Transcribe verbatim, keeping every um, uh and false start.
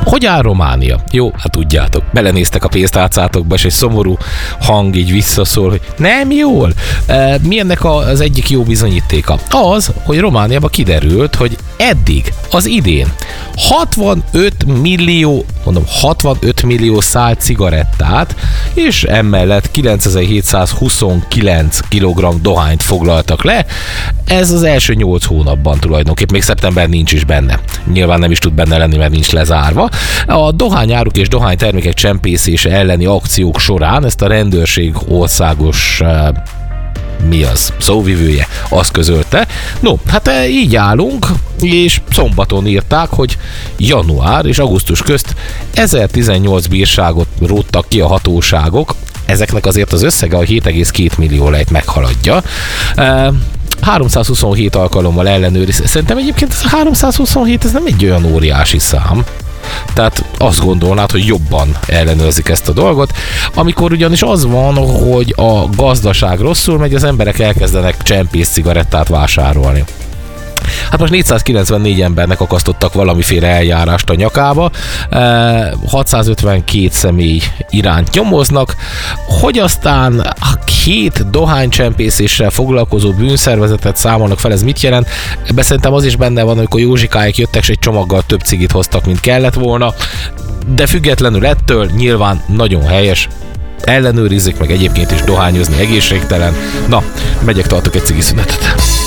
Hogy áll Románia? Jó, hát tudjátok, belenéztek a pénztárcátokba, és egy szomorú hang így visszaszól, hogy nem jól. E, mi ennek az egyik jó bizonyítéka? Az, hogy Romániában kiderült, hogy eddig, az idén hatvanöt millió, mondom hatvanöt millió szál cigarettát, és emellett kilencezer-hétszázhuszonkilenc kilogramm dohányt foglaltak le. Ez az első nyolc hónapban tulajdonképpen, még szeptember nincs is benne. Nyilván nem is tud benne lenni, mert nincs lezárva. A dohányáruk és dohánytermékek csempészése elleni akciók során ezt a rendőrség országos mi az? Szóvivője azt közölte. No, hát így állunk, és szombaton írták, hogy január és augusztus közt ezertizennyolc bírságot róttak ki a hatóságok. Ezeknek azért az összege a hét egész két millió lejt meghaladja. háromszázhuszonhét alkalommal ellenőriz. Szerintem egyébként ez a háromszázhuszonhét ez nem egy olyan óriási szám. Tehát azt gondolnád, hogy jobban ellenőrzik ezt a dolgot, amikor ugyanis az van, hogy a gazdaság rosszul megy, az emberek elkezdenek csempész cigarettát vásárolni. Hát most négyszázkilencvennégy embernek akasztottak valamiféle eljárást a nyakába, hatszázötvenkét személy iránt nyomoznak, hogy aztán a két dohánycsempészéssel foglalkozó bűnszervezetet számolnak fel, ez mit jelent? Ebben szerintem az is benne van, amikor Józsikáik jöttek, és egy csomaggal több cigit hoztak, mint kellett volna, de függetlenül ettől nyilván nagyon helyes, ellenőrizzék meg, egyébként is dohányozni egészségtelen. Na, megyek, tartok egy cigiszünetet.